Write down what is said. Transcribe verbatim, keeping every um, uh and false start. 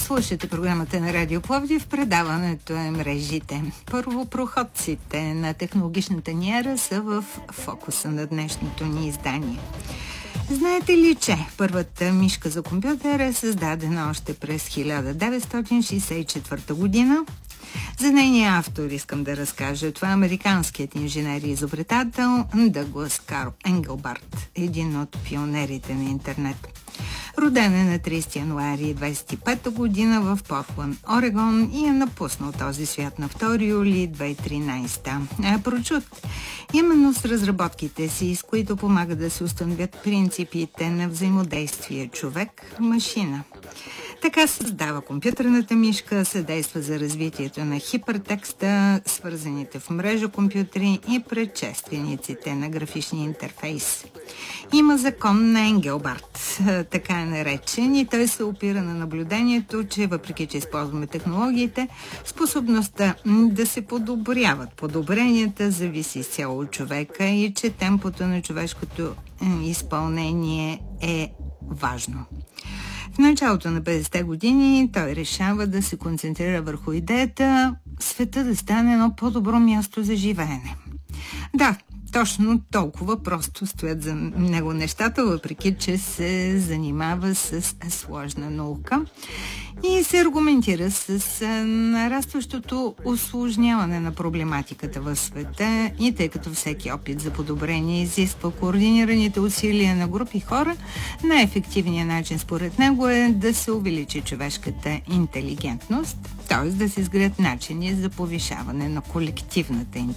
Слушате програмата на Радио Пловдив. Предаването е мрежите. Първопроходците на технологичната ни ера са в фокуса на днешното ни издание. Знаете ли, че първата мишка за компютър е създадена още през хиляда деветстотин шейсет и четвърта година? За нейния автор искам да разкажа. Това е американският инженер и изобретател Дъглас Карл Енгелбарт, един от пионерите на интернет. Роден е на тридесети януари двадесет и пета година в Портланд, Орегон, и е напуснал този свят на втори юли две хиляди и тринадесета. Е прочут именно с разработките си, с които помага да се установят принципите на взаимодействие човек-машина. Така създава компютърната мишка, съдейства за развитието на хипертекста, свързаните в мрежа компютри и предшествениците на графичния интерфейс. Има закон на Енгелбарт, така е наречен, и той се опира на наблюдението, че въпреки че използваме технологиите, способността да се подобряват подобренията зависи изцяло от човека и че темпото на човешкото изпълнение е важно. В началото на петдесетте години той решава да се концентрира върху идеята света да стане едно по-добро място за живеене. Да, точно толкова просто стоят за него нещата, въпреки че се занимава с сложна наука и се аргументира с нарастващото усложняване на проблематиката в света, и тъй като всеки опит за подобрение изисква координираните усилия на групи хора, най-ефективният начин според него е да се увеличи човешката интелигентност, т.е. да се изградят начини за повишаване на колективната интелигентност.